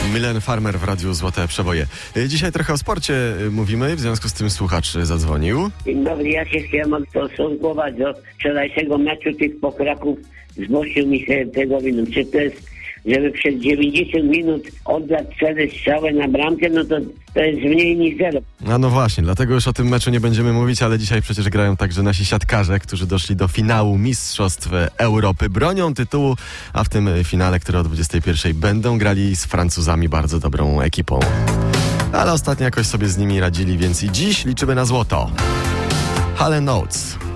Milen Farmer w Radiu Złote Przeboje. Dzisiaj trochę o sporcie mówimy, w związku z tym słuchacz zadzwonił. Dzień dobry, ja się chciałem odstosunkować do wczorajszego meczu tych pokraków z Bośnią i Hercegowiną. Czy to jest, żeby przez 90 minut oddać 4 strzały na bramkę, no to jest mniej niż 0. No właśnie, dlatego już o tym meczu nie będziemy mówić, ale dzisiaj przecież grają także nasi siatkarze, którzy doszli do finału Mistrzostw Europy, bronią tytułu, a w tym finale, który o 21:00 będą grali z Francuzami, bardzo dobrą ekipą. Ale ostatnio jakoś sobie z nimi radzili, więc i dziś liczymy na złoto. Hall & Oates.